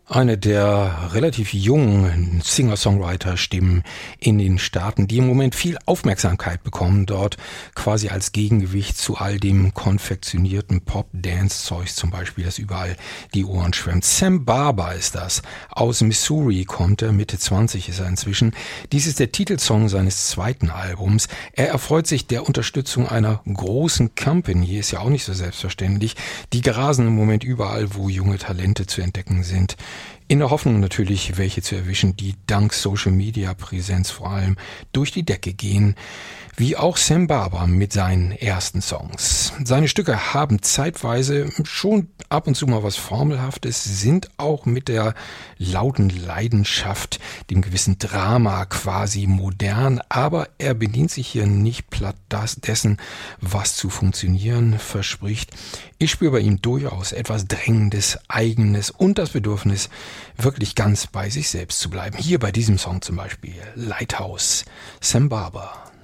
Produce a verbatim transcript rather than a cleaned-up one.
Eine der relativ jungen Singer-Songwriter-Stimmen in den Staaten, die im Moment viel Aufmerksamkeit bekommen, dort quasi als Gegengewicht zu all dem konfektionierten Pop-Dance-Zeug zum Beispiel, das überall die Ohren schwemmt. Sam Barber ist das. Aus Missouri kommt er, Mitte zwanzig ist er inzwischen. Dies ist der Titelsong seines zweiten Albums. Er erfreut sich der Unterstützung einer großen Company, ist ja auch nicht so selbstverständlich. Die grasen im Moment überall, wo junge Talente zu entdecken sind. In der Hoffnung natürlich, welche zu erwischen, die dank Social-Media-Präsenz vor allem durch die Decke gehen, wie auch Sam Barber mit seinen ersten Songs. Seine Stücke haben zeitweise schon ab und zu mal was Formelhaftes, sind auch mit der lauten Leidenschaft, dem gewissen Drama quasi modern, aber er bedient sich hier nicht platt das, dessen, was zu funktionieren verspricht. Ich spüre bei ihm durchaus etwas Drängendes, Eigenes und das Bedürfnis, wirklich ganz bei sich selbst zu bleiben. Hier bei diesem Song zum Beispiel, Lighthouse, Sam Barber.